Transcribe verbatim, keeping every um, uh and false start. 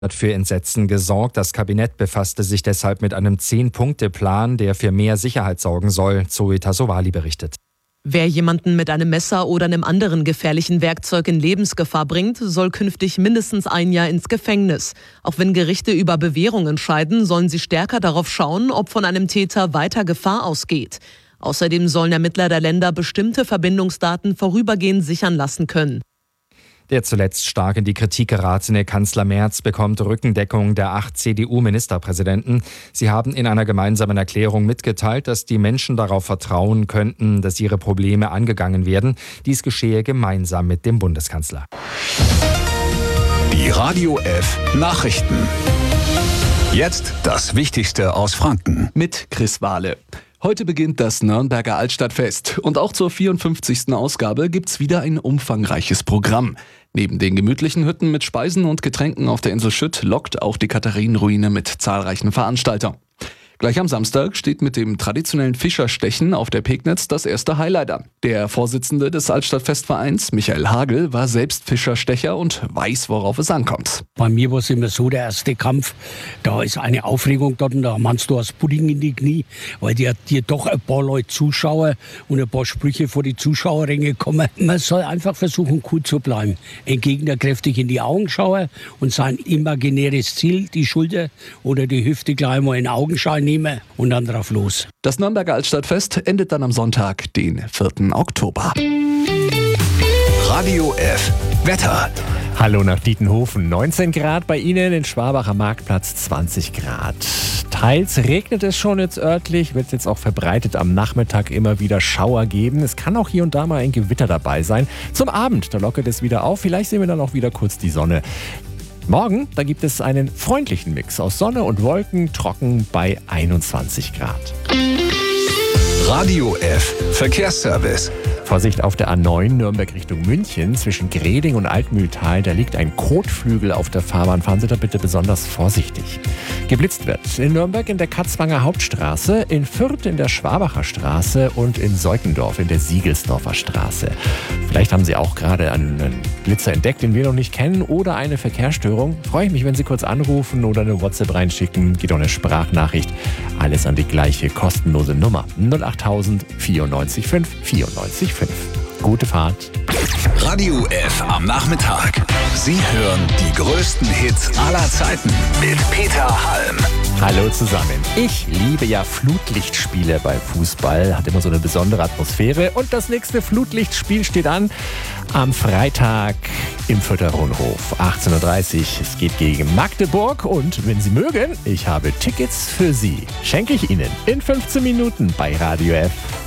hat für Entsetzen gesorgt. Das Kabinett befasste sich deshalb mit einem Zehn-Punkte-Plan, der für mehr Sicherheit sorgen soll, Zoe Tassovali berichtet. Wer jemanden mit einem Messer oder einem anderen gefährlichen Werkzeug in Lebensgefahr bringt, soll künftig mindestens ein Jahr ins Gefängnis. Auch wenn Gerichte über Bewährung entscheiden, sollen sie stärker darauf schauen, ob von einem Täter weiter Gefahr ausgeht. Außerdem sollen Ermittler der Länder bestimmte Verbindungsdaten vorübergehend sichern lassen können. Der zuletzt stark in die Kritik geratene Kanzler Merz bekommt Rückendeckung der acht C D U-Ministerpräsidenten. Sie haben in einer gemeinsamen Erklärung mitgeteilt, dass die Menschen darauf vertrauen könnten, dass ihre Probleme angegangen werden. Dies geschehe gemeinsam mit dem Bundeskanzler. Die Radio F Nachrichten. Jetzt das Wichtigste aus Franken. Mit Chris Wahle. Heute beginnt das Nürnberger Altstadtfest und auch zur vierundfünfzigsten Ausgabe gibt's wieder ein umfangreiches Programm. Neben den gemütlichen Hütten mit Speisen und Getränken auf der Insel Schütt lockt auch die Katharinenruine mit zahlreichen Veranstaltern. Gleich am Samstag steht mit dem traditionellen Fischerstechen auf der Pegnitz das erste Highlight an. Der Vorsitzende des Altstadtfestvereins, Michael Hagel, war selbst Fischerstecher und weiß, worauf es ankommt. Bei mir war es immer so, der erste Kampf, da ist eine Aufregung dort und da meinst du das Pudding in die Knie, weil dir, dir doch ein paar Leute Zuschauer und ein paar Sprüche vor die Zuschauerränge kommen. Man soll einfach versuchen, cool zu bleiben. Ein Gegner kräftig in die Augen schauen und sein imaginäres Ziel, die Schulter oder die Hüfte gleich mal in Augenschein nehmen und dann drauf los. Das Nürnberger Altstadtfest endet dann am Sonntag, den vierten Oktober. Radio F Wetter. Hallo nach Dietenhofen. neunzehn Grad bei Ihnen, in Schwabacher Marktplatz zwanzig Grad. Teils regnet es schon jetzt örtlich, wird jetzt auch verbreitet am Nachmittag immer wieder Schauer geben. Es kann auch hier und da mal ein Gewitter dabei sein. Zum Abend, da lockert es wieder auf. Vielleicht sehen wir dann auch wieder kurz die Sonne. Morgen, da gibt es einen freundlichen Mix aus Sonne und Wolken, trocken bei einundzwanzig Grad. Radio F Verkehrsservice. Vorsicht auf der A neun Nürnberg Richtung München zwischen Greding und Altmühltal. Da liegt ein Kotflügel auf der Fahrbahn. Fahren Sie da bitte besonders vorsichtig. Geblitzt wird in Nürnberg in der Katzwanger Hauptstraße, in Fürth in der Schwabacher Straße und in Seutendorf in der Siegelsdorfer Straße. Vielleicht haben Sie auch gerade einen Blitzer entdeckt, den wir noch nicht kennen, oder eine Verkehrsstörung. Freue ich mich, wenn Sie kurz anrufen oder eine WhatsApp reinschicken. Geht auch eine Sprachnachricht. Alles an die gleiche kostenlose Nummer. null acht tausend vierundneunzig fünf vierundneunzig fünf. Gute Fahrt. Radio F am Nachmittag. Sie hören die größten Hits aller Zeiten mit Peter Halm. Hallo zusammen. Ich liebe ja Flutlichtspiele bei Fußball. Hat immer so eine besondere Atmosphäre. Und das nächste Flutlichtspiel steht an am Freitag im Fürther Rundhof. achtzehn Uhr dreißig. Es geht gegen Magdeburg. Und wenn Sie mögen, ich habe Tickets für Sie. Schenke ich Ihnen in fünfzehn Minuten bei Radio F.